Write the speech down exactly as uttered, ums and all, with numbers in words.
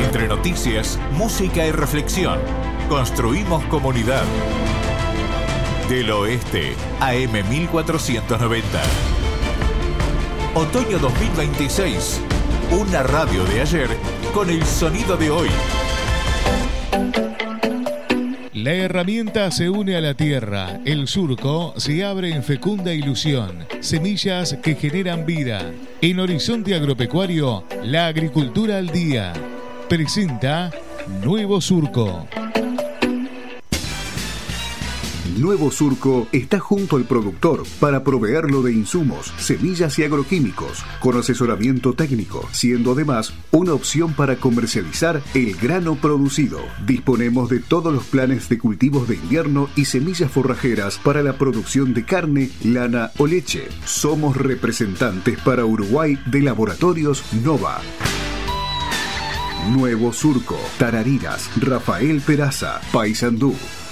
Entre noticias, música y reflexión, construimos comunidad. Del Oeste, A M mil cuatrocientos noventa. Otoño dos mil veintiséis. Una radio de ayer con el sonido de hoy. La herramienta se une a la tierra. El surco se abre en fecunda ilusión. Semillas que generan vida. En Horizonte Agropecuario, la agricultura al día. Presenta Nuevo Surco. Nuevo Surco está junto al productor para proveerlo de insumos, semillas y agroquímicos, con asesoramiento técnico, siendo además una opción para comercializar el grano producido. Disponemos de todos los planes de cultivos de invierno y semillas forrajeras para la producción de carne, lana o leche. Somos representantes para Uruguay de Laboratorios Nova. Nuevo Surco, Tarariras, Rafael Peraza, Paysandú.